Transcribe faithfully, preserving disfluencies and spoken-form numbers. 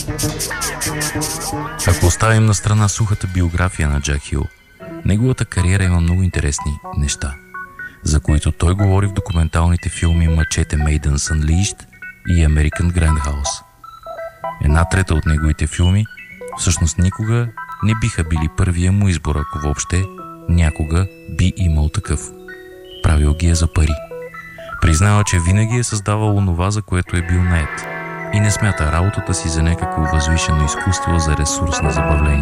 Ако оставим на страна сухата биография на Джак Хил, неговата кариера има много интересни неща, за които той говори в документалните филми Мачете Maidens Unleashed и American Grindhouse. Една трета от неговите филми всъщност никога не биха били първия му избор, ако въобще някога би имал такъв. Правил ги е за пари. Признава, че винаги е създавал онова, за което е бил нает, и не смята работата си за някакво възвишено изкуство, за ресурс на забавление.